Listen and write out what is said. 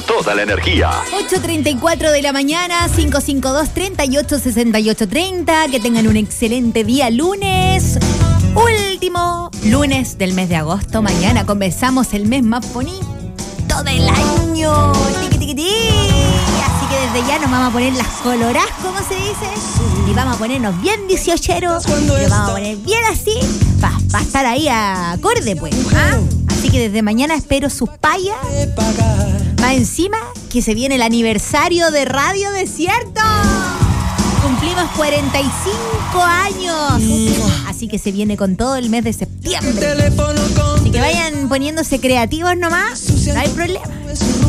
toda la energía. 8:34 de la mañana, 552-386830. Que tengan un excelente día lunes. Último lunes del mes de agosto. Mañana comenzamos el mes más bonito del año. Tiqui, tiqui, tiqui. Así que desde ya nos vamos a poner las coloradas, como se dice. Y vamos a ponernos bien 18eros. Y nos vamos a poner bien así. Va a estar ahí acorde, pues. ¿Ah? Así que desde mañana espero sus payas. Más encima que se viene el aniversario de Radio Desierto. Cumplimos 45 años. Así que se viene con todo el mes de septiembre. Así que vayan poniéndose creativos nomás. No hay problema.